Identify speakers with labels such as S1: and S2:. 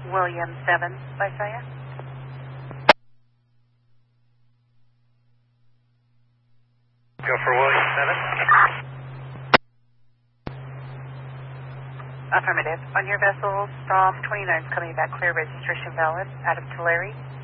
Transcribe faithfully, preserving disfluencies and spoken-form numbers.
S1: William seven, Visaya.
S2: Go for William seven.
S1: Affirmative. On your vessel, Storm twenty-nine is coming back clear, registration valid. Out of Tulare.